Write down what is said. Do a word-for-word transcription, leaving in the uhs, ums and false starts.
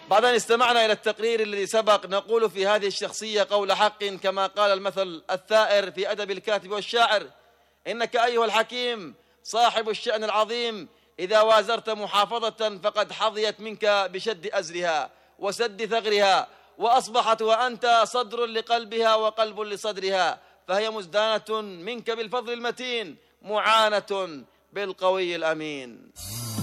بعد أن استمعنا إلى التقرير الذي سبق، نقول في هذه الشخصية قول حق، كما قال المثل الثائر في أدب الكاتب والشاعر: إنك أيها الحكيم صاحب الشأن العظيم، إذا وازرت محافظة فقد حظيت منك بشد أزرها وسد ثغرها، وأصبحت وأنت صدر لقلبها وقلب لصدرها، فهي مزدانة منك بالفضل المتين، معانة بالقوي الأمين.